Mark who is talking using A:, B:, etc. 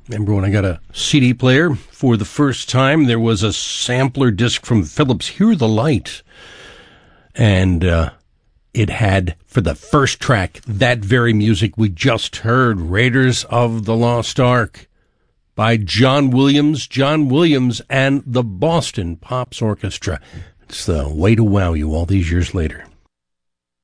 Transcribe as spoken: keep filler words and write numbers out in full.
A: Remember when I got a C D player for the first time, there was a sampler disc from Philips, Hear the Light. And uh, it had, for the first track, that very music we just heard, Raiders of the Lost Ark, by John Williams, John Williams and the Boston Pops Orchestra. It's the way to wow you all these years later.